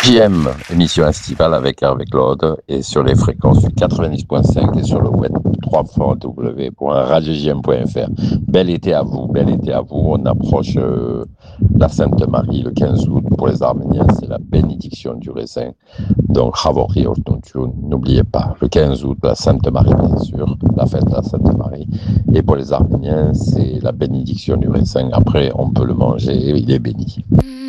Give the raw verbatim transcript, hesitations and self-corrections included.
J M, émission estivale avec Hervé Claude, et sur les fréquences du quatre-vingt-dix point cinq et sur le web w w w point radio j m point f r. Bel été à vous, bel été à vous. On approche euh, la Sainte Marie le quinze août. Pour les Arméniens, c'est la bénédiction du raisin. Donc, Havori Osnuntiun, n'oubliez pas, le quinze août, la Sainte Marie, bien sûr, la fête de la Sainte Marie. Et pour les Arméniens, c'est la bénédiction du raisin. Après, on peut le manger, il est béni.